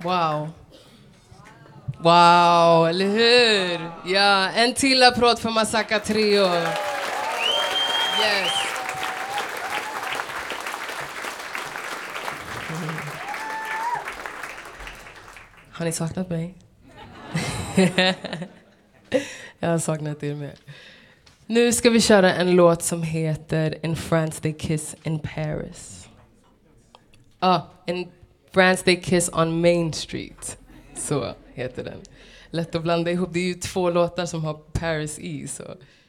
Wow. Wow, eller hur? Ja, en till applåd för Masaka Trio. Yes. Har ni saknat mig? Jag har saknat er med. Nu ska vi köra en låt som heter In France They Kiss in Paris. In France They Kiss on Main Street. Så heter den. Lätt att blanda ihop. Det är ju 2 låtar som har Paris i. Så